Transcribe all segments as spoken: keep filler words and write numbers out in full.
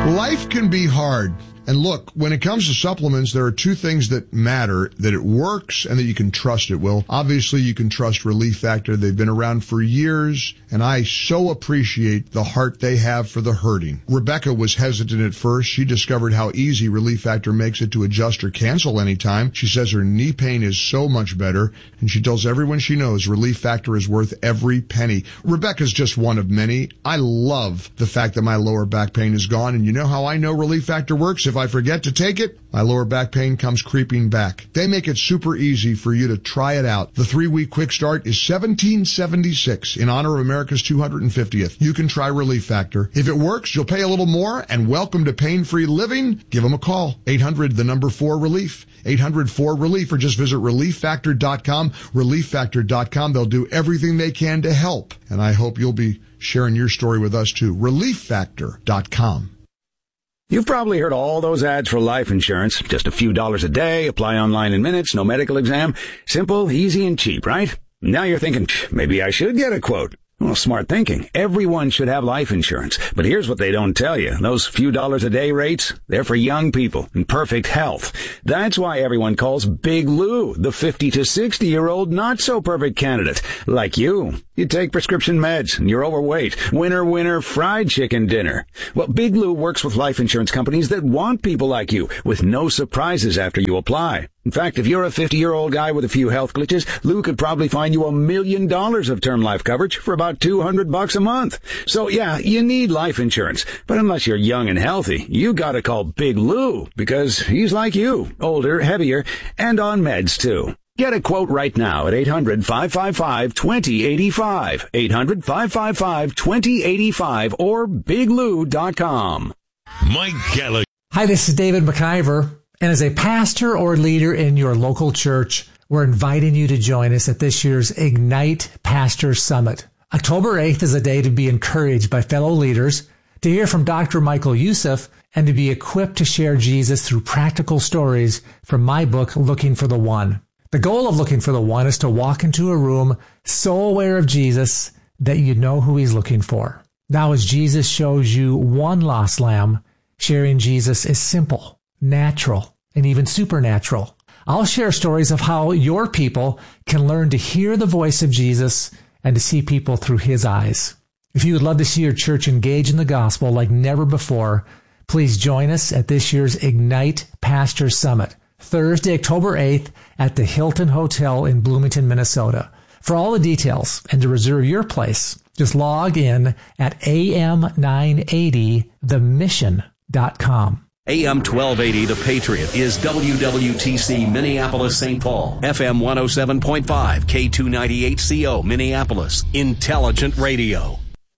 Life can be hard. And look, when it comes to supplements, there are two things that matter, that it works and that you can trust it. Well, obviously you can trust Relief Factor. They've been around for years, and I so appreciate the heart they have for the hurting. Rebecca was hesitant at first. She discovered how easy Relief Factor makes it to adjust or cancel anytime. She says her knee pain is so much better, and she tells everyone she knows Relief Factor is worth every penny. Rebecca's just one of many. I love the fact that my lower back pain is gone, and you know how I know Relief Factor works? If I forget to take it, my lower back pain comes creeping back. They make it super easy for you to try it out. The three-week quick start is seventeen seventy-six in honor of America's two hundred fiftieth. You can try Relief Factor. If it works, you'll pay a little more, and welcome to pain-free living. Give them a call. eight hundred, the number four, relief. eight hundred four relief, or just visit relief factor dot com. relief factor dot com. They'll do everything they can to help. And I hope you'll be sharing your story with us too. relief factor dot com. You've probably heard all those ads for life insurance. Just a few dollars a day, apply online in minutes, no medical exam. Simple, easy, and cheap, right? Now you're thinking, maybe I should get a quote. Well, smart thinking. Everyone should have life insurance. But here's what they don't tell you. Those few dollars a day rates, they're for young people in perfect health. That's why everyone calls Big Lou the fifty to sixty year old not so perfect candidate. Like you. You take prescription meds and you're overweight. Winner, winner, fried chicken dinner. Well, Big Lou works with life insurance companies that want people like you with no surprises after you apply. In fact, if you're a fifty-year-old guy with a few health glitches, Lou could probably find you a million dollars of term life coverage for about two hundred bucks a month. So yeah, you need life insurance. But unless you're young and healthy, you gotta call Big Lou because he's like you, older, heavier, and on meds too. Get a quote right now at eight hundred, five five five, two zero eight five, eight hundred, five five five, two zero eight five, or big lou dot com. Mike Gallagher. Hi, this is David McIver. And as a pastor or leader in your local church, we're inviting you to join us at this year's Ignite Pastor Summit. October eighth is a day to be encouraged by fellow leaders, to hear from Doctor Michael Youssef, and to be equipped to share Jesus through practical stories from my book, Looking for the One. The goal of Looking for the One is to walk into a room so aware of Jesus that you know who he's looking for. Now, as Jesus shows you one lost lamb, sharing Jesus is simple, natural, and even supernatural. I'll share stories of how your people can learn to hear the voice of Jesus and to see people through his eyes. If you would love to see your church engage in the gospel like never before, please join us at this year's Ignite Pastor Summit, Thursday, October eighth at the Hilton Hotel in Bloomington, Minnesota. For all the details and to reserve your place, just log in at A M nine eighty the mission dot com. A M twelve eighty The Patriot is W W T C Minneapolis Saint Paul, F M one oh seven point five, K two ninety-eight C O Minneapolis, Intelligent Radio.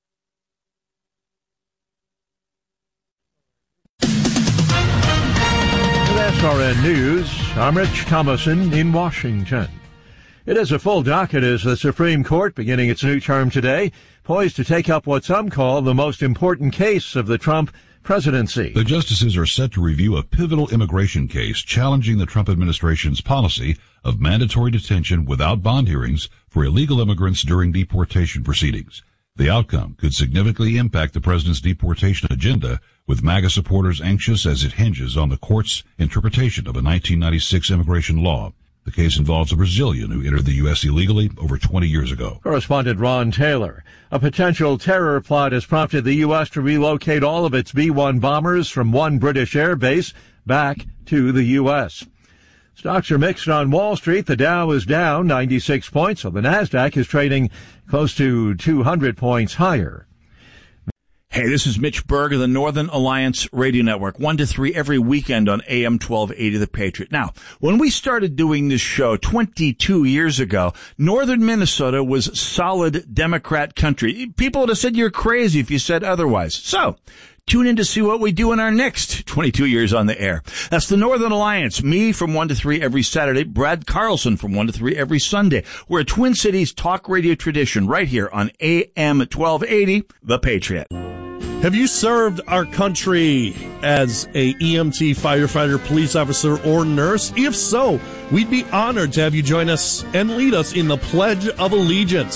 With S R N News, I'm Rich Thomason in Washington. It is a full docket as the Supreme Court, beginning its new term today, poised to take up what some call the most important case of the Trump presidency. The justices are set to review a pivotal immigration case challenging the Trump administration's policy of mandatory detention without bond hearings for illegal immigrants during deportation proceedings. The outcome could significantly impact the president's deportation agenda, with MAGA supporters anxious as it hinges on the court's interpretation of a nineteen ninety-six immigration law. The case involves a Brazilian who entered the U S illegally over twenty years ago. Correspondent Ron Taylor. A potential terror plot has prompted the U S to relocate all of its B one bombers from one British air base back to the U S. Stocks are mixed on Wall Street. The Dow is down ninety-six points, while the NASDAQ is trading close to two hundred points higher. Hey, this is Mitch Berg of the Northern Alliance Radio Network, one to three every weekend on A M twelve eighty The Patriot. Now, when we started doing this show twenty-two years ago, northern Minnesota was solid Democrat country. People would have said you're crazy if you said otherwise. So, tune in to see what we do in our next twenty-two years on the air. That's the Northern Alliance. Me from one to three every Saturday. Brad Carlson from one to three every Sunday. We're a Twin Cities talk radio tradition right here on A M twelve eighty The Patriot. Have you served our country as a E M T, firefighter, police officer, or nurse? If so, we'd be honored to have you join us and lead us in the Pledge of Allegiance.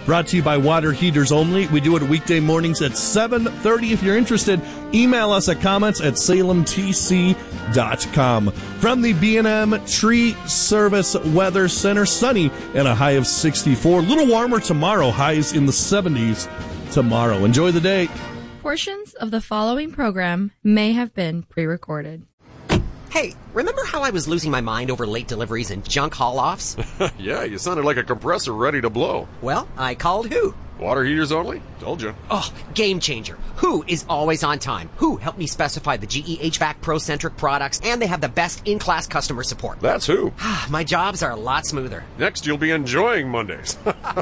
brought to you by Water Heaters Only. We do it weekday mornings at seven thirty. If you're interested, email us at comments at salem t c dot com. From the B and M Tree Service Weather Center, sunny and a high of sixty-four. A little warmer tomorrow, highs in the seventies tomorrow. Enjoy the day. Portions of the following program may have been pre-recorded. Hey, remember how I was losing my mind over late deliveries and junk haul-offs? Yeah, you sounded like a compressor ready to blow. Well, I called who? Water Heaters Only? Told you. Oh, game changer. Who is always on time? Who helped me specify the G E H V A C Pro-centric products, and they have the best in-class customer support. That's who. My jobs are a lot smoother. Next, you'll be enjoying Mondays.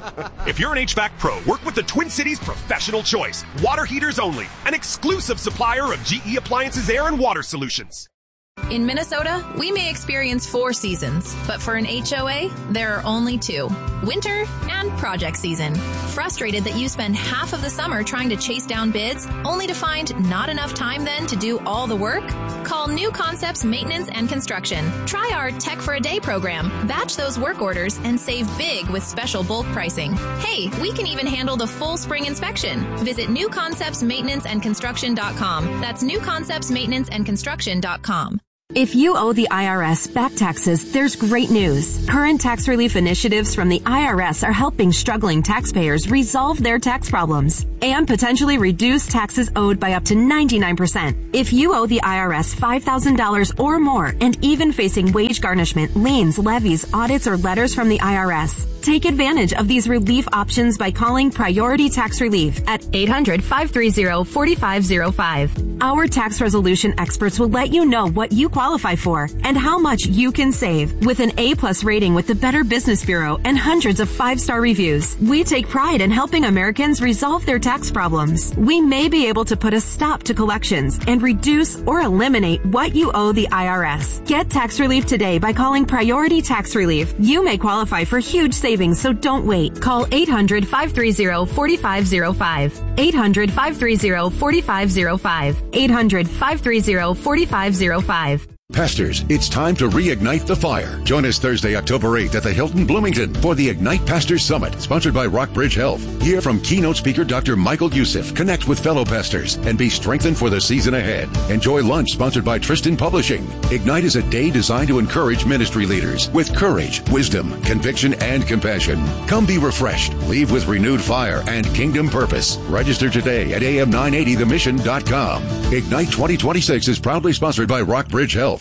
If you're an H V A C Pro, work with the Twin Cities Professional Choice. Water Heaters Only, an exclusive supplier of G E Appliances Air and Water Solutions. In Minnesota, we may experience four seasons, but for an H O A, there are only two: winter and project season. Frustrated that you spend half of the summer trying to chase down bids, only to find not enough time then to do all the work? Call New Concepts Maintenance and Construction. Try our Tech for a Day program. Batch those work orders and save big with special bulk pricing. Hey, we can even handle the full spring inspection. Visit new concepts maintenance and construction dot com. That's new concepts maintenance and construction dot com. If you owe the I R S back taxes, there's great news. Current tax relief initiatives from the I R S are helping struggling taxpayers resolve their tax problems and potentially reduce taxes owed by up to ninety-nine percent. If you owe the I R S five thousand dollars or more and even facing wage garnishment, liens, levies, audits, or letters from the I R S, take advantage of these relief options by calling Priority Tax Relief at eight hundred, five three zero, four five zero five. Our tax resolution experts will let you know what you qualify for and how much you can save. With an A-plus rating with the Better Business Bureau and hundreds of five-star reviews, we take pride in helping Americans resolve their tax problems. We may be able to put a stop to collections and reduce or eliminate what you owe the I R S. Get tax relief today by calling Priority Tax Relief. You may qualify for huge savings, so don't wait. Call eight hundred, five three zero, four five zero five. eight hundred, five three zero, four five zero five. eight hundred, five three zero, four five zero five. Pastors, it's time to reignite the fire. Join us Thursday, October eighth at the Hilton Bloomington for the Ignite Pastors Summit, sponsored by Rockbridge Health. Hear from keynote speaker Doctor Michael Youssef, connect with fellow pastors, and be strengthened for the season ahead. Enjoy lunch sponsored by Tristan Publishing. Ignite is a day designed to encourage ministry leaders with courage, wisdom, conviction, and compassion. Come be refreshed, leave with renewed fire and kingdom purpose. Register today at A M nine eighty the mission dot com. Ignite twenty twenty-six is proudly sponsored by Rockbridge Health.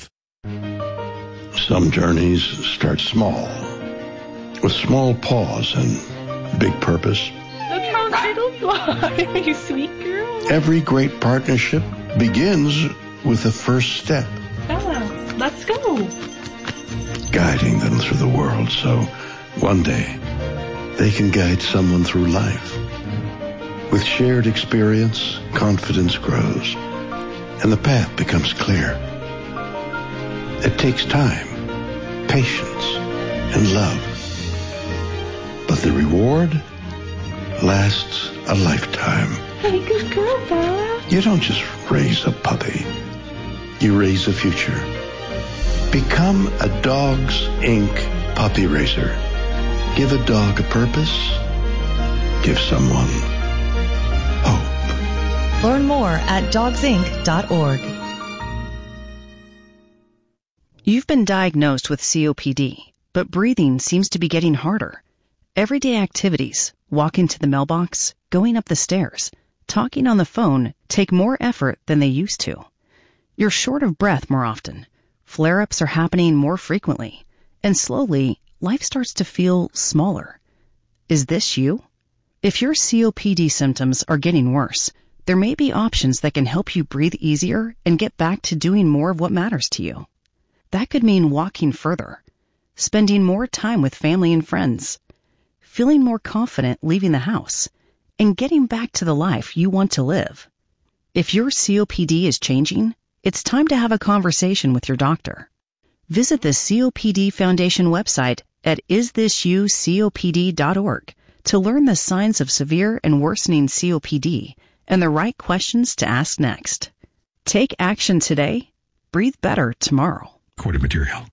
Some journeys start small, with small pause and big purpose. Look how little fly, you sweet girl. Every great partnership begins with the first step. Bella, let's go. Guiding them through the world so one day they can guide someone through life. With shared experience, confidence grows, and the path becomes clear. It takes time, patience, and love. But the reward lasts a lifetime. Hey, good girl, Bella. You don't just raise a puppy. You raise a future. Become a Dogs Incorporated puppy raiser. Give a dog a purpose. Give someone hope. Learn more at dogs inc dot org. You've been diagnosed with C O P D, but breathing seems to be getting harder. Everyday activities, walking to the mailbox, going up the stairs, talking on the phone take more effort than they used to. You're short of breath more often. Flare-ups are happening more frequently. And slowly, life starts to feel smaller. Is this you? If your C O P D symptoms are getting worse, there may be options that can help you breathe easier and get back to doing more of what matters to you. That could mean walking further, spending more time with family and friends, feeling more confident leaving the house, and getting back to the life you want to live. If your C O P D is changing, it's time to have a conversation with your doctor. Visit the C O P D Foundation website at is this you C O P D dot org to learn the signs of severe and worsening C O P D and the right questions to ask next. Take action today. Breathe better tomorrow. Quoted material.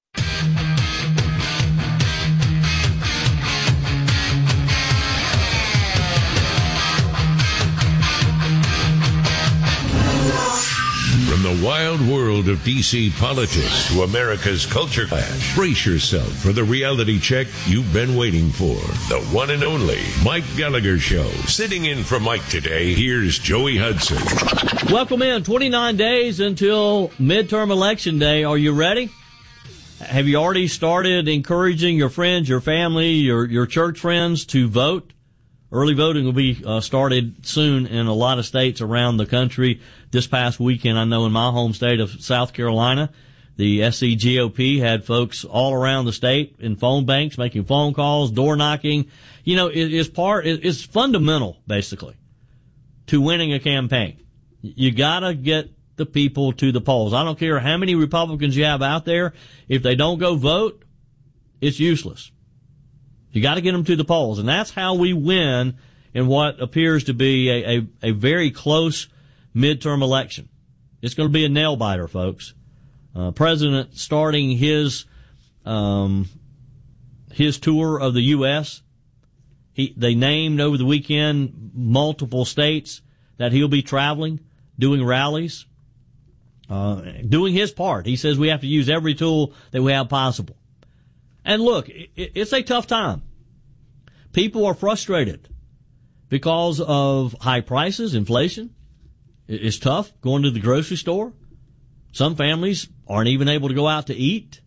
From the wild world of D C politics to America's culture clash, brace yourself for the reality check you've been waiting for. The one and only Mike Gallagher Show. Sitting in for Mike today, here's Joey Hudson. Welcome in. twenty-nine days until midterm election day. Are you ready? Have you already started encouraging your friends, your family, your, your church friends to vote? Early voting will be uh, started soon in a lot of states around the country. This past weekend, I know in my home state of South Carolina, the S C G O P had folks all around the state in phone banks making phone calls, door knocking. You know, it, it's part, it, it's fundamental, basically, to winning a campaign. You gotta get the people to the polls. I don't care how many Republicans you have out there. If they don't go vote, it's useless. You got to get them to the polls, and that's how we win in what appears to be a, a, a very close midterm election. It's going to be a nail biter, folks. Uh, President starting his um, his tour of the U S He they named over the weekend multiple states that he'll be traveling, doing rallies, uh, doing his part. He says we have to use every tool that we have possible. And look, it's a tough time. People are frustrated because of high prices, inflation. It's tough going to the grocery store. Some families aren't even able to go out to eat.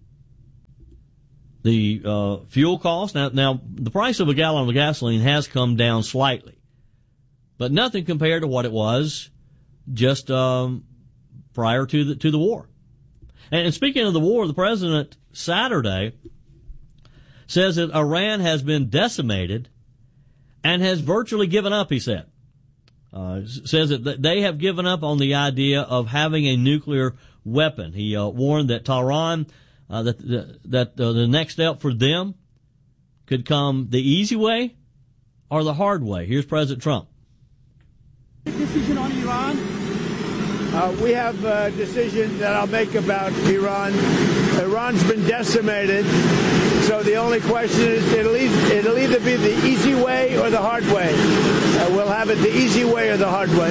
The uh, fuel cost, now, now the price of a gallon of gasoline has come down slightly, but nothing compared to what it was just um, prior to the to the war. And, and speaking of the war, the president Saturday says that Iran has been decimated and has virtually given up, he said. Uh, says that they have given up on the idea of having a nuclear weapon. He uh, warned that Tehran, uh, that, that uh, the next step for them could come the easy way or the hard way. Here's President Trump. Decision on Iran? Uh, we have a decision that I'll make about Iran. Iran's been decimated. So the only question is, it'll either, it'll either be the easy way or the hard way. Uh, we'll have it the easy way or the hard way.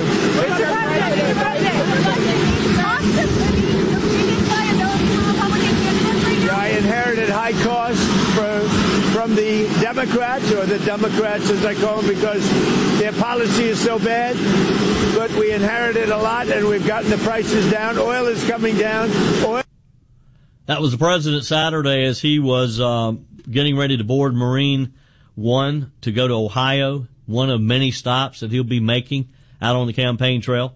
I inherited high costs for, from the Democrats, or the Democrats as I call them, because their policy is so bad. But we inherited a lot, and we've gotten the prices down. Oil is coming down. Oil. That was the president Saturday as he was uh, getting ready to board Marine One to go to Ohio, one of many stops that he'll be making out on the campaign trail.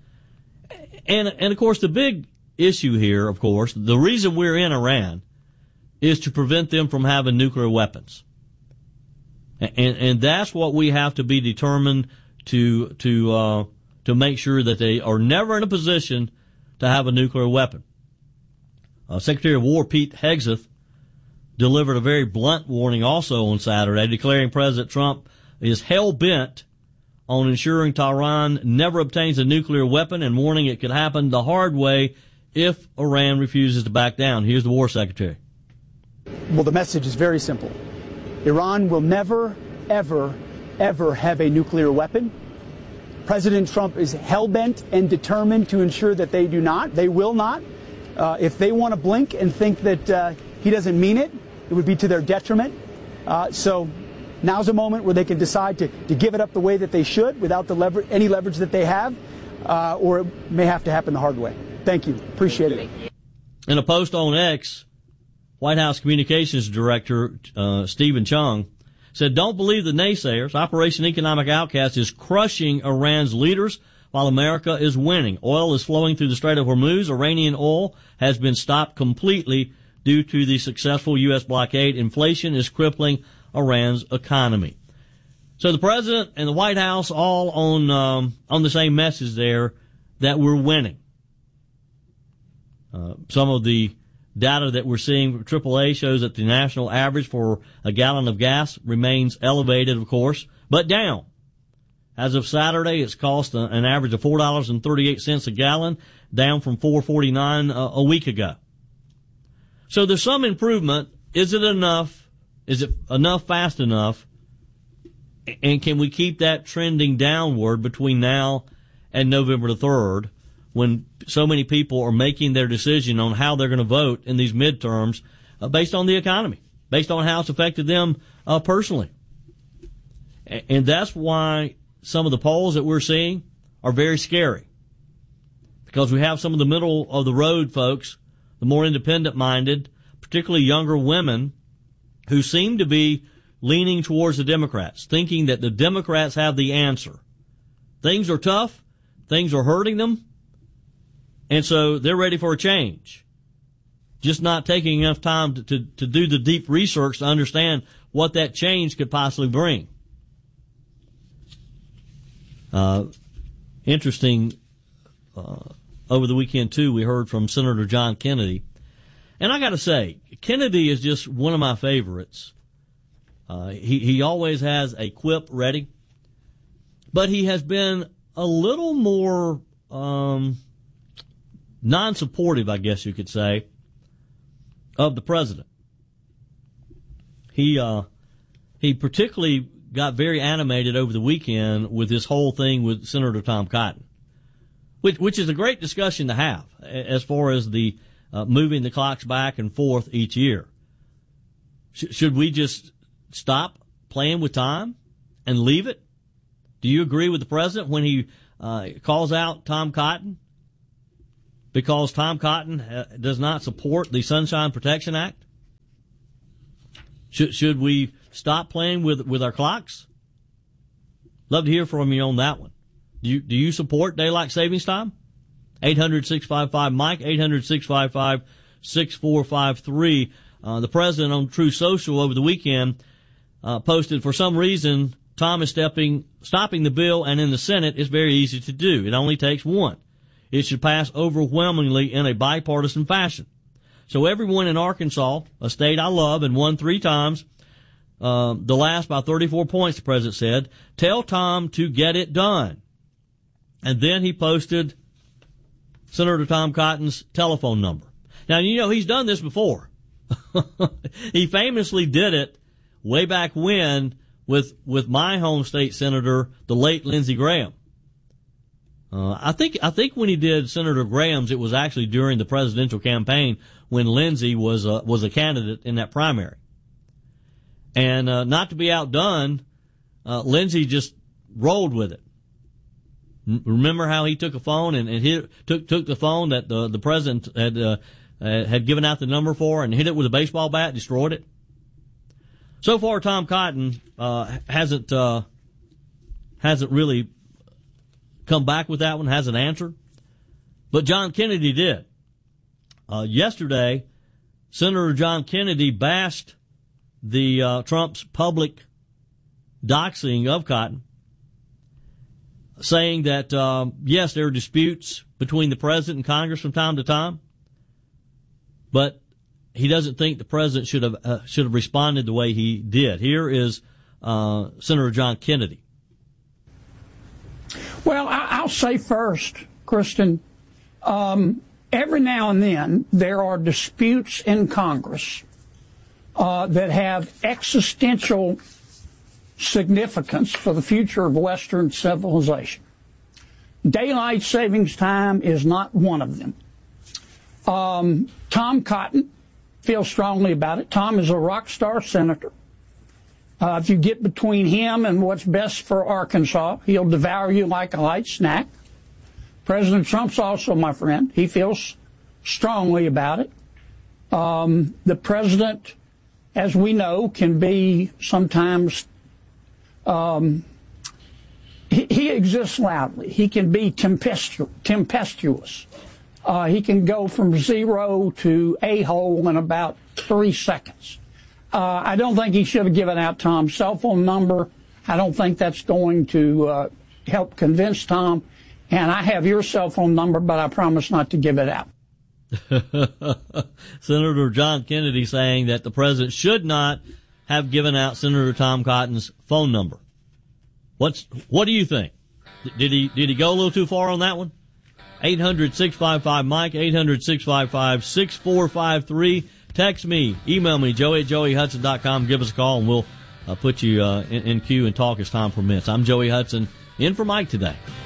And, and of course, the big issue here, of course, the reason we're in Iran is to prevent them from having nuclear weapons. And, and that's what we have to be determined to, to, uh, to make sure that they are never in a position to have a nuclear weapon. Uh, Secretary of War Pete Hegseth delivered a very blunt warning also on Saturday, declaring President Trump is hell-bent on ensuring Tehran never obtains a nuclear weapon and warning it could happen the hard way if Iran refuses to back down. Here's the War Secretary. Well, the message is very simple. Iran will never, ever, ever have a nuclear weapon. President Trump is hell-bent and determined to ensure that they do not. They will not. Uh, if they want to blink and think that uh, he doesn't mean it, it would be to their detriment. Uh, so now's a moment where they can decide to, to give it up the way that they should without the lever- any leverage that they have, uh, or it may have to happen the hard way. Thank you. Appreciate it. In a post on X, White House Communications Director uh, Stephen Chung said, "Don't believe the naysayers. Operation Economic Outcast is crushing Iran's leaders while America is winning. Oil is flowing through the Strait of Hormuz. Iranian oil has been stopped completely due to the successful U S blockade. Inflation is crippling Iran's economy." So the president and the White House all on um, on the same message there, that we're winning. Uh, some of the data that we're seeing from triple A shows that the national average for a gallon of gas remains elevated, of course, but down. As of Saturday, it's cost an average of four dollars and thirty-eight cents a gallon, down from four dollars and forty-nine cents a week ago. So there's some improvement. Is it enough? Is it enough fast enough? And can we keep that trending downward between now and November the third when so many people are making their decision on how they're going to vote in these midterms uh, based on the economy, based on how it's affected them uh, personally. A- and that's why some of the polls that we're seeing are very scary, because we have some of the middle of the road folks, the more independent minded, particularly younger women, who seem to be leaning towards the Democrats, thinking that the Democrats have the answer. Things are tough. Things are hurting them. And so they're ready for a change. Just not taking enough time to, to, to do the deep research to understand what that change could possibly bring. Uh, interesting, uh, over the weekend too, we heard from Senator John Kennedy. And I gotta say, Kennedy is just one of my favorites. Uh, he, he always has a quip ready, but he has been a little more, um, non-supportive, I guess you could say, of the president. He, uh, he particularly got very animated over the weekend with this whole thing with Senator Tom Cotton, which, which is a great discussion to have as far as the, uh, moving the clocks back and forth each year. Sh- should we just stop playing with time and leave it? Do you agree with the president when he, uh, calls out Tom Cotton? Because Tom Cotton uh, does not support the Sunshine Protection Act? Should, should we stop playing with, with our clocks? Love to hear from you on that one. Do you, do you support daylight savings time? eight hundred, six five five, Mike, eight hundred, six five five, six four five three. Uh, the president on True Social over the weekend, uh, posted, for some reason, Tom is stepping, stopping the bill, and in the Senate, it's very easy to do. It only takes one. It should pass overwhelmingly in a bipartisan fashion. So everyone in Arkansas, a state I love and won three times, uh, the last by thirty-four points, the president said, tell Tom to get it done. And then he posted Senator Tom Cotton's telephone number. Now, you know, he's done this before. He famously did it way back when with, with my home state senator, the late Lindsey Graham. Uh, I think, I think when he did Senator Graham's, it was actually during the presidential campaign when Lindsey was a, was a candidate in that primary. And, uh, not to be outdone, uh, Lindsey just rolled with it. M- remember how he took a phone and, and hit, took, took the phone that the, the president had, uh, uh, had given out the number for and hit it with a baseball bat, destroyed it? So far, Tom Cotton, uh, hasn't, uh, hasn't really come back with that one, hasn't answered. But John Kennedy did. Uh, yesterday, Senator John Kennedy bashed the, uh, Trump's public doxing of Cotton, saying that, um, yes, there are disputes between the president and Congress from time to time, but he doesn't think the president should have, uh, should have responded the way he did. Here is, uh, Senator John Kennedy. Well, I'll say first, Kristen, um, every now and then there are disputes in Congress uh, that have existential significance for the future of Western civilization. Daylight savings time is not one of them. Um, Tom Cotton feels strongly about it. Tom is a rock star senator. Uh, if you get between him and what's best for Arkansas, he'll devour you like a light snack. President Trump's also my friend. He feels strongly about it. Um, the president, as we know, can be sometimes, um, he, he exists loudly. He can be tempestu- tempestuous. Uh, he can go from zero to a-hole in about three seconds. Uh, I don't think he should have given out Tom's cell phone number. I don't think that's going to uh, help convince Tom. And I have your cell phone number, but I promise not to give it out. Senator John Kennedy saying that the president should not have given out Senator Tom Cotton's phone number. What's what do you think? Did he did he go a little too far on that one? eight hundred, six five five, Mike, eight hundred, six five five, six four five three. Text me, email me, joey at joey hudson dot com. Give us a call, and we'll uh, put you uh, in, in queue and talk as time permits. I'm Joey Hudson, in for Mike today.